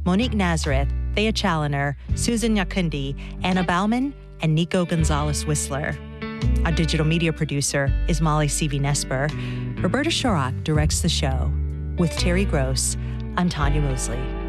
Monique Nazareth, Thea Challoner, Susan Yakundi, Anna Bauman, and Nico Gonzalez-Whistler. Our digital media producer is Molly Seavey-Nesper. Roberta Shorrock directs the show. With Terry Gross, I'm Tanya Mosley.